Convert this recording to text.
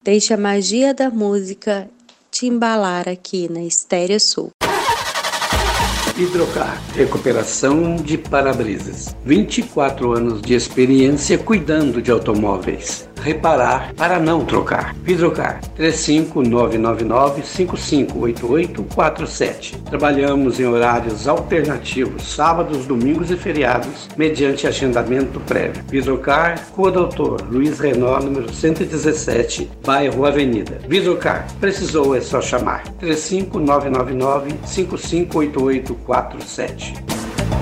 Deixe a magia da música te embalar aqui na Estéreo Sul. Hidrocar, recuperação de para-brisas. 24 anos de experiência cuidando de automóveis. Reparar para não trocar. Hidrocar, 35999-558847. Trabalhamos em horários alternativos, sábados, domingos e feriados, mediante agendamento prévio. Hidrocar, Rua Doutor Luiz Renault, número 117, bairro Avenida. Hidrocar, precisou é só chamar. 35999-558847.